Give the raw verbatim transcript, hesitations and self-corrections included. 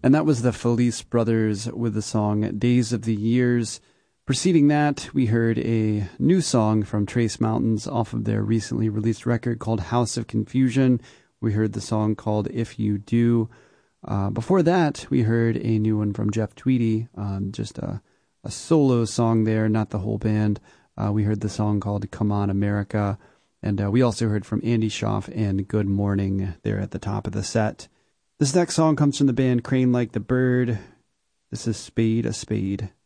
And that was the Felice Brothers with the song Days of the Years. Preceding that, we heard a new song from Trace Mountains off of their recently released record called House of Confusion. We heard the song called If You Do. Uh, before that, we heard a new one from Jeff Tweedy, um, just a, a solo song there, not the whole band. Uh, we heard the song called Come On America. And uh, we also heard from Andy Schaaf and Good Morning there at the top of the set. This next song comes from the band Crane Like the Bird. This is Spade a Spade.